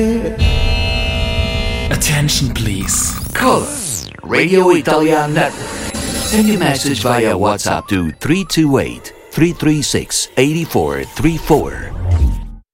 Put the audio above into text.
Attention please. Callers, Radio Italian Network. Send your message via WhatsApp to 328 336 8434.